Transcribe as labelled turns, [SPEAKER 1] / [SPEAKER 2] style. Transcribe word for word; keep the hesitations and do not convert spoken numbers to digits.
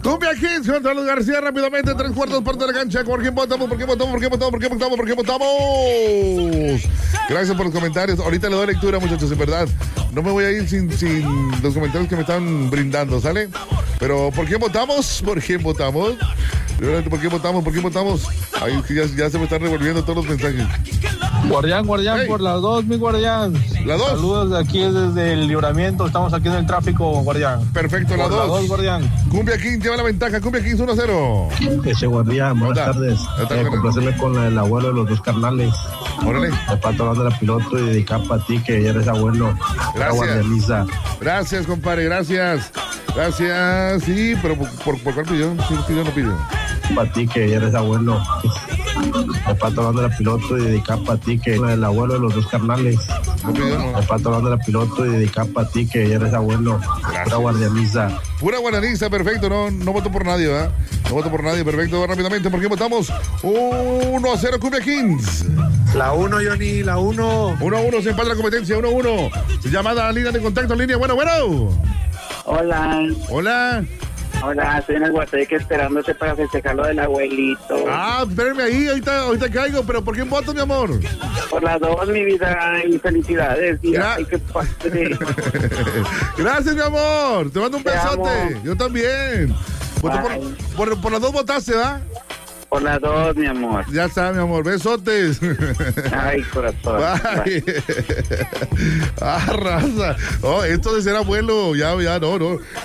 [SPEAKER 1] Cumbia Kings contra los García rápidamente, tres cuartos parte de la cancha. ¿Por quién votamos? ¿Por qué votamos? ¿Por qué votamos? ¿Por qué votamos? ¿Por qué votamos? Gracias por los comentarios. Ahorita le doy lectura, muchachos, en verdad. No me voy a ir sin, sin los comentarios que me están brindando, ¿sale? Pero ¿por qué votamos? ¿Por qué votamos? ¿Por qué votamos? ¿Por qué votamos? Ahí ya, ya se me están revolviendo todos los mensajes.
[SPEAKER 2] Guardián, guardián, hey. Por las dos, mi guardián.
[SPEAKER 1] La dos.
[SPEAKER 2] Saludos de aquí desde el Libramiento. Estamos aquí en el tráfico, guardián.
[SPEAKER 1] Perfecto, la
[SPEAKER 2] por
[SPEAKER 1] dos.
[SPEAKER 2] La dos, guardián.
[SPEAKER 1] Cumbia King lleva la ventaja. Cumbia King uno a cero.
[SPEAKER 3] Ese guardián, buenas tardes. Eh, complacerme con el abuelo de los dos carnales.
[SPEAKER 1] Órale.
[SPEAKER 3] De pato hablando de la piloto y dedicar para ti, que ya eres abuelo.
[SPEAKER 1] Gracias. Gracias, compadre, gracias. Gracias. Sí, pero ¿por, por, por cuál pidió? ¿Sí pidió o no pidió?
[SPEAKER 3] Para ti, que ya eres abuelo. De pato hablando de la piloto y dedicar para ti, que el abuelo de los dos carnales.
[SPEAKER 1] No pidió, no.
[SPEAKER 3] De pato hablando de la piloto y dedicar para ti, que ya eres abuelo.
[SPEAKER 1] Gracias.
[SPEAKER 3] Pura guardianiza.
[SPEAKER 1] Pura guardianiza, perfecto. No, no voto por nadie, ¿verdad? No voto por nadie, perfecto. Rápidamente, ¿por qué votamos? uno a cero, Cumbia Kings.
[SPEAKER 2] La uno, Johnny, la uno.
[SPEAKER 1] uno a uno, se empata la competencia, uno a uno. Llamada a línea de contacto, línea. Bueno, bueno.
[SPEAKER 4] Hola.
[SPEAKER 1] Hola.
[SPEAKER 4] Hola, estoy en el Guateque esperándote para festejar lo del abuelito.
[SPEAKER 1] Ah, espérenme ahí, ahorita, ahorita caigo, pero ¿por qué voto, mi amor?
[SPEAKER 4] Por las dos, mi vida, y felicidades. Y
[SPEAKER 1] Gra-
[SPEAKER 4] ay, qué padre.
[SPEAKER 1] Gracias, mi amor, te mando un
[SPEAKER 4] Te
[SPEAKER 1] besote.
[SPEAKER 4] amo.
[SPEAKER 1] Yo también. Voto por, por, por las dos votaste, ¿verdad?
[SPEAKER 4] Por las dos, mi amor.
[SPEAKER 1] Ya está, mi amor, besotes.
[SPEAKER 4] Ay, corazón.
[SPEAKER 1] Bye. Bye. Ah, raza. Oh, esto de ser abuelo, ya, ya, no, no.